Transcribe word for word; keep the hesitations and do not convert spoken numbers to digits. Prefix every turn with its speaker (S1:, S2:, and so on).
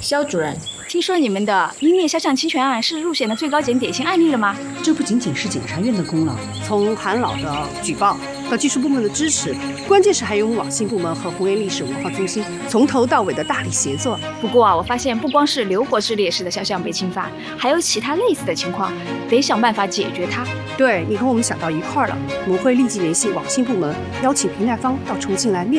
S1: 肖主任，
S2: 听说你们的英烈肖像侵权案是入选的最高检典型案例了吗？
S3: 这不仅仅是检察院的功劳，
S4: 从韩老的举报到技术部门的支持，关键是还有我们网信部门和红岩历史文化中心从头到尾的大力协作。
S2: 不过啊，我发现不光是刘国志烈士的肖像被侵犯，还有其他类似的情况，得想办法解决它。
S4: 对，你和我们想到一块儿了，我们会立即联系网信部门，邀请平台方到重庆来面